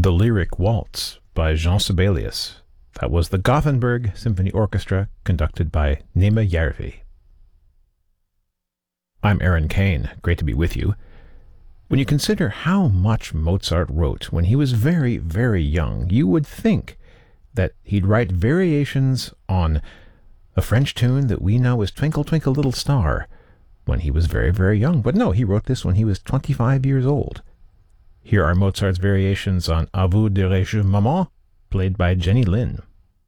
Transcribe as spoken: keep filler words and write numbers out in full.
The Lyric Waltz by Jean Sibelius. That was the Gothenburg Symphony Orchestra, conducted by Nima Järvi. I'm Aaron Kane. Great to be with you. When you consider how much Mozart wrote when he was very, very young, you would think that he'd write variations on a French tune that we know as Twinkle, Twinkle, Little Star when he was very, very young. But no, he wrote this when he was twenty-five years old. Here are Mozart's variations on A vous dirai-je maman, played by Jenny Lin.